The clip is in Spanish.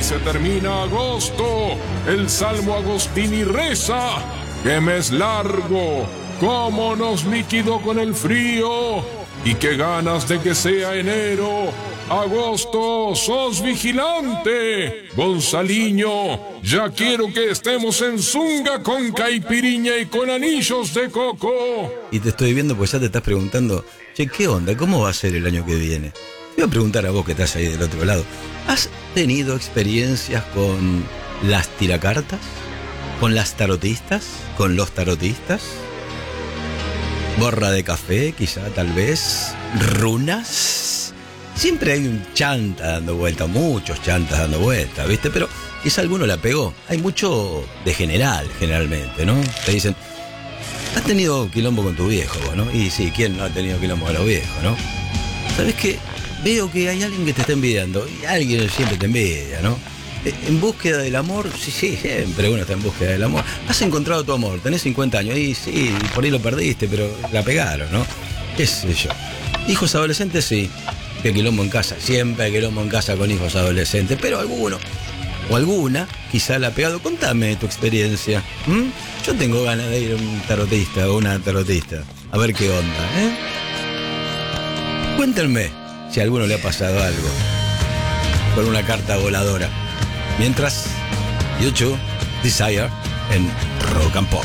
Y se termina agosto. El Salmo Agostini reza: ¡qué mes largo! ¡Cómo nos liquidó con el frío! ¡Y qué ganas de que sea enero! Agosto, sos vigilante. Gonzaliño, ya quiero que estemos en zunga con caipiriña y con anillos de coco. Y te estoy viendo pues ya te estás preguntando, che, ¿qué onda? ¿Cómo va a ser el año que viene? Te voy a preguntar a vos que estás ahí del otro lado. ¿Has tenido experiencias con las tiracartas? ¿Con las tarotistas? ¿Con los tarotistas? ¿Borra de café, quizá, tal vez? ¿Runas? Siempre hay un chanta dando vuelta, muchos chantas dando vuelta, ¿viste? Pero quizá alguno la pegó. Hay mucho de general, generalmente, ¿no? Te dicen, ¿has tenido quilombo con tu viejo, vos, no? Y sí, ¿quién no ha tenido quilombo con los viejos, no? ¿Sabés qué? Veo que hay alguien que te está envidiando. Y alguien siempre te envidia, ¿no? En búsqueda del amor, sí, siempre uno está en búsqueda del amor. Has encontrado tu amor, tenés 50 años, y sí, por ahí lo perdiste, pero la pegaron, ¿no? ¿Qué sé yo? Hijos adolescentes, sí. Que quilombo en casa, siempre hay quilombo en casa con hijos adolescentes, pero alguno o alguna quizá la ha pegado. Contame tu experiencia. Yo tengo ganas de ir a un tarotista o una tarotista, a ver qué onda, ¿eh? Cuéntenme si a alguno le ha pasado algo con una carta voladora. Mientras, YouTube Desire en Rock and Pop.